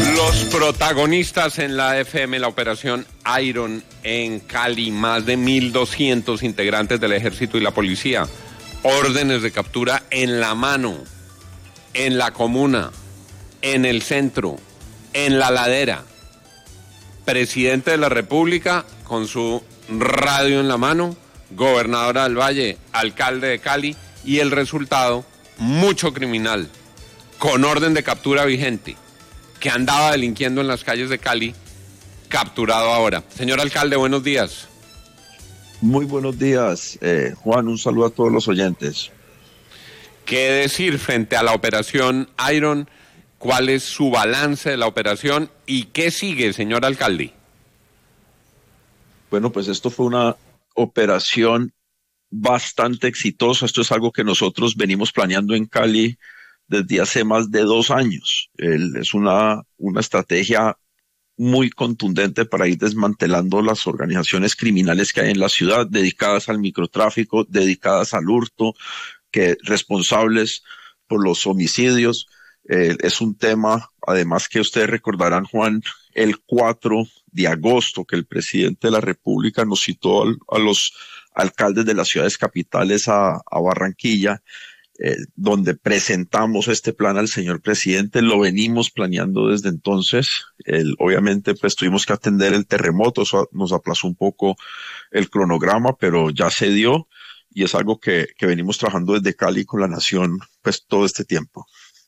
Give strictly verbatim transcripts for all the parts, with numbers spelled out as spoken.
Los protagonistas en la F M, la operación Iron en Cali, más de mil doscientos integrantes del ejército y la policía, órdenes de captura en la mano, en la comuna, en el centro, en la ladera. Presidente de la República con su radio en la mano, gobernadora del Valle, alcalde de Cali, y el resultado, mucho criminal, con orden de captura vigente, que andaba delinquiendo en las calles de Cali, capturado ahora. Señor alcalde, buenos días. Muy buenos días, eh, Juan, un saludo a todos los oyentes. ¿Qué decir frente a la operación Iron? ¿Cuál es su balance de la operación y qué sigue, señor alcalde? Bueno, pues esto fue una operación bastante exitosa. Esto es algo que nosotros venimos planeando en Cali desde hace más de dos años. El, es una, una estrategia muy contundente para ir desmantelando las organizaciones criminales que hay en la ciudad, dedicadas al microtráfico, dedicadas al hurto, que responsables por los homicidios. Eh, es un tema, además, que ustedes recordarán, Juan, el cuatro de agosto, que el presidente de la República nos citó al, a los alcaldes de las ciudades capitales a, a Barranquilla, eh, donde presentamos este plan al señor presidente. Lo venimos planeando desde entonces. El, obviamente, pues tuvimos que atender el terremoto, eso nos aplazó un poco el cronograma, pero ya se dio y es algo que, que venimos trabajando desde Cali con la nación, pues todo este tiempo.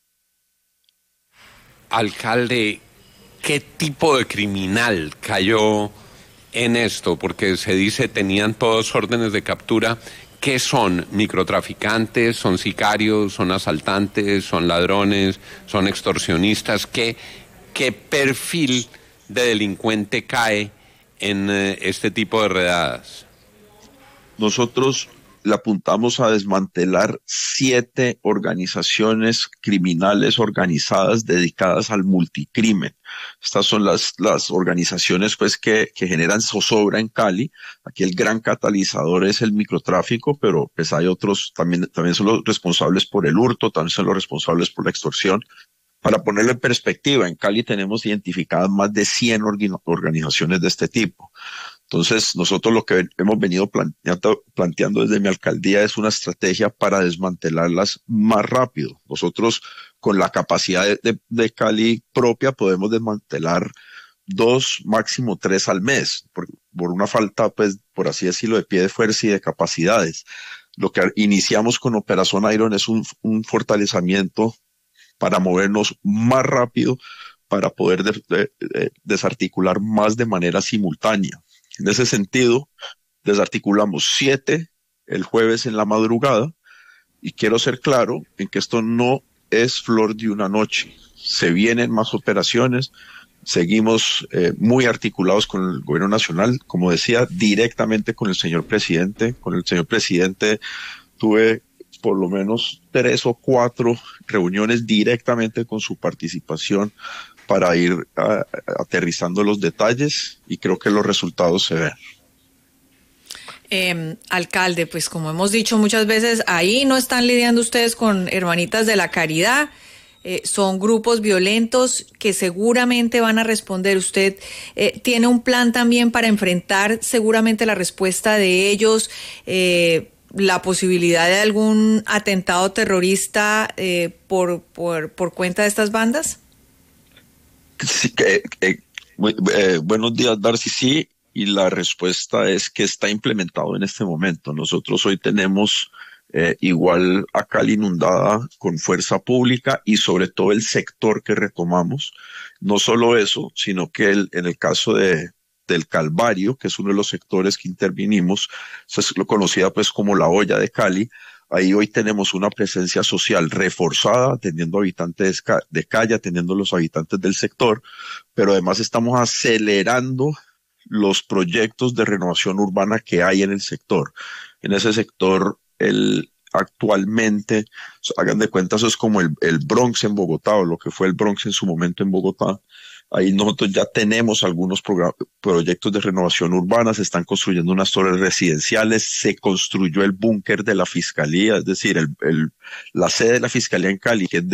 Alcalde, ¿qué tipo de criminal cayó en esto? Porque se dice tenían todos órdenes de captura. ¿Qué son? ¿Microtraficantes? ¿Son sicarios? ¿Son asaltantes? ¿Son ladrones? ¿Son extorsionistas? ¿Qué, qué perfil de delincuente cae en eh, este tipo de redadas? Nosotros le apuntamos a desmantelar siete organizaciones criminales organizadas dedicadas al multicrimen. Estas son las, las organizaciones pues que, que generan zozobra en Cali. Aquí el gran catalizador es el microtráfico, pero pues hay otros, también, también son los responsables por el hurto, también son los responsables por la extorsión. Para ponerlo en perspectiva, en Cali tenemos identificadas más de cien organizaciones de este tipo. Entonces, nosotros lo que hemos venido planteando, planteando desde mi alcaldía es una estrategia para desmantelarlas más rápido. Nosotros, con la capacidad de, de, de Cali propia, podemos desmantelar dos, máximo tres al mes, por, por una falta, pues, por así decirlo, de pie de fuerza y de capacidades. Lo que iniciamos con Operación Iron es un, un fortalecimiento para movernos más rápido, para poder de, de, de, desarticular más de manera simultánea. En ese sentido, desarticulamos siete el jueves en la madrugada, y quiero ser claro en que esto no es flor de una noche. Se vienen más operaciones, seguimos eh, muy articulados con el gobierno nacional, como decía, directamente con el señor presidente. Con el señor presidente tuve por lo menos tres o cuatro reuniones directamente con su participación para ir uh, aterrizando los detalles, y creo que los resultados se ven. Eh, alcalde, pues como hemos dicho muchas veces, ahí no están lidiando ustedes con hermanitas de la caridad, eh, son grupos violentos que seguramente van a responder. Usted eh, tiene un plan también para enfrentar seguramente la respuesta de ellos, eh, la posibilidad de algún atentado terrorista eh, por, por, por cuenta de estas bandas. Sí, eh, eh, eh, buenos días, Darcy. Sí, y la respuesta es que está implementado en este momento. Nosotros hoy tenemos eh, igual a Cali inundada con fuerza pública, y sobre todo el sector que retomamos. No solo eso, sino que el, en el caso de del Calvario, que es uno de los sectores que intervinimos, es lo conocida pues como la olla de Cali. Ahí hoy tenemos una presencia social reforzada, atendiendo habitantes de calle, atendiendo a los habitantes del sector, pero además estamos acelerando los proyectos de renovación urbana que hay en el sector. En ese sector, el, actualmente, hagan de cuenta, eso es como el, el Bronx en Bogotá, o lo que fue el Bronx en su momento en Bogotá. Ahí nosotros ya tenemos algunos proyectos de renovación urbana, se están construyendo unas torres residenciales, se construyó el búnker de la fiscalía, es decir, el, el, la sede de la fiscalía en Cali, que es de